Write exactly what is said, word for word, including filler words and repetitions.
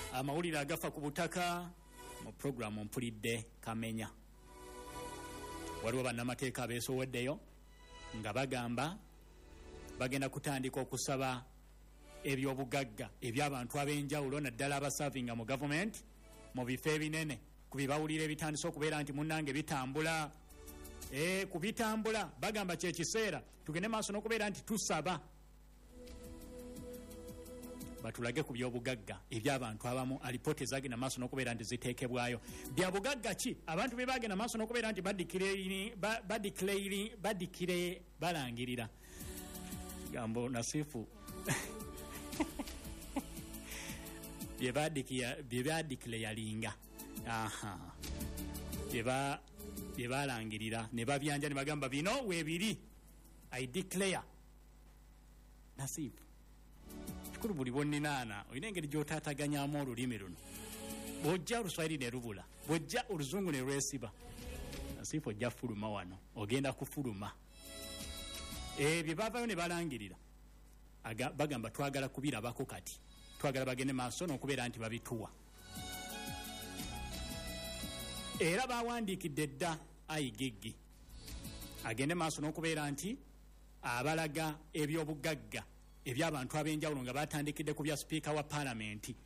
amawulire agafa ku butaka mu programu mpulidde Kamenya waliwo bannamateeka abeesowoddeyo nga bagamba bagenda kutandika okusaba ebyobugagga eby'abantu ab'enjawulo naddala abasavinga mu gavumenti mu bifo ebinene ku bibawulire ebitandise okubeera nti munnange bitambula e, ku bitambula bagamba kyekiseera tugende maaso n'okubeera nti tusaba batulage ku byobugagga eby'abantu abamu alipooti ezagenda maaso n'okubeera nti ziteekebwayo bya bugagga ki abantu be bagenda maaso n'okubeera nti badikire balangirira gambo Nasifu bye badikire yalinga aha bye balangirira ne babyanja ne bagamba bino weebiri I declare Nasifu kikulu buli bonninaana olina engeri gy'otaataganyamu olulimi luno bw'ojja oluswayiri ne lubula bw'ojja oluzungu ne lwesiba Nasifu ojja fuluma wano ogenda kufuluma ebyo baavayo ne balangirira bagamba twagala kubirabako kati twagala bagende maaso n'okubeera nti babituwa era bawandiikidde dda ayigiggi agende maaso n'okubeera nti abalaga ebyobugagga eby'abantu ab'enjawulo nga batandikidde ku bya sipiika wa paalamenti